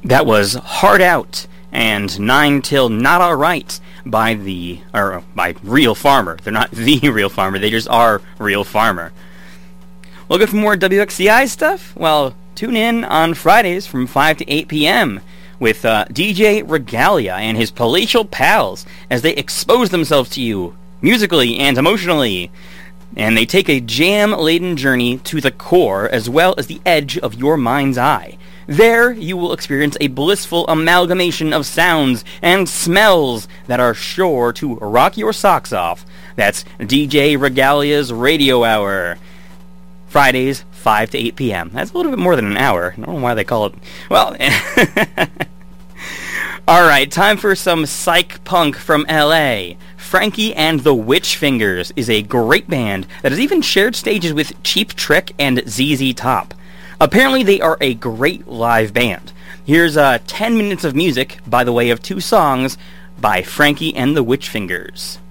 That was Hard Out and 9 Till Not Alright by Real Farmer. They're not the Real Farmer, they just are Real Farmer. Looking for more WXCI stuff? Well, tune in on Fridays from 5 to 8 p.m. with DJ Regalia and his palatial pals as they expose themselves to you, musically and emotionally. And they take a jam-laden journey to the core as well as the edge of your mind's eye. There, you will experience a blissful amalgamation of sounds and smells that are sure to rock your socks off. That's DJ Regalia's Radio Hour. Fridays, 5 to 8 p.m. That's a little bit more than an hour. I don't know why they call it... Well... Alright, time for some psych punk from L.A. Frankie and the Witch Fingers is a great band that has even shared stages with Cheap Trick and ZZ Top. Apparently they are a great live band. Here's 10 minutes of music by the way of 2 songs by Frankie and the Witch Fingers.